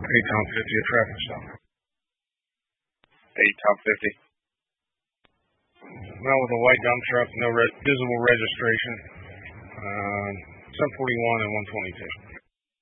Tom 50, a traffic stop. Tom 50. Well, with a white dump truck, no visible registration. 741 and 122.